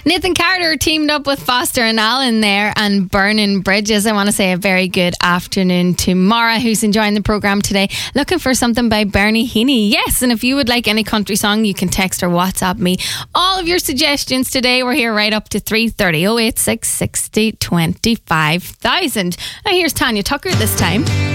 Nathan Carter teamed up with Foster and Allen there and Burning Bridges. I want to say a very good afternoon to Mara, who's enjoying the programme today, looking for something by Bernie Heaney. Yes, and if you would like any country song, you can text or WhatsApp me all of your suggestions today. We're here right up to 3:30 086 60 25,000. Now here's Tanya Tucker this time.